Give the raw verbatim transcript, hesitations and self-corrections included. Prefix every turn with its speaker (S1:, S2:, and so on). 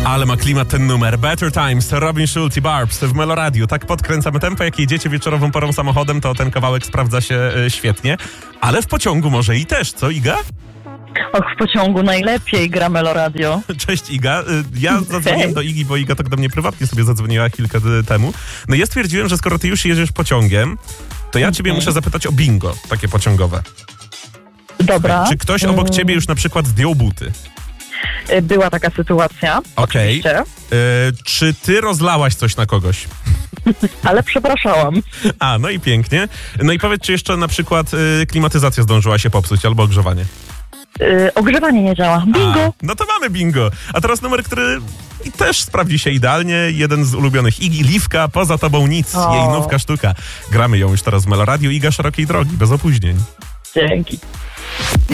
S1: Ale ma klimat ten numer. Better Times, Robin Schulz i Barbs w Meloradiu. Tak podkręcamy tempo, jak jedziecie wieczorową porą samochodem, to ten kawałek sprawdza się y, świetnie. Ale w pociągu może i też, co Iga?
S2: Och, w pociągu najlepiej gra Meloradio.
S1: Cześć Iga. Y, Ja zadzwoniłem do Igi, bo Iga tak do mnie prywatnie sobie zadzwoniła chwilkę y, temu. No i ja stwierdziłem, że skoro ty już jedziesz pociągiem, to ja ciebie muszę zapytać o bingo, takie pociągowe.
S2: Dobra.
S1: Czy ktoś obok ciebie już na przykład zdjął buty?
S2: Była taka sytuacja.
S1: Okej.
S2: Okay.
S1: Y, czy ty rozlałaś coś na kogoś?
S2: Ale przepraszałam.
S1: A, no i pięknie. No i powiedz, czy jeszcze na przykład y, klimatyzacja zdążyła się popsuć albo ogrzewanie?
S2: Yy, ogrzewanie nie działa. Bingo!
S1: A, no to mamy bingo. A teraz numer, który i też sprawdzi się idealnie. Jeden z ulubionych Igi, Liwka, Poza tobą nic.
S2: O.
S1: Jej nówka sztuka. Gramy ją już teraz w Meloradiu. Iga szerokiej drogi, bez opóźnień.
S2: Dzięki.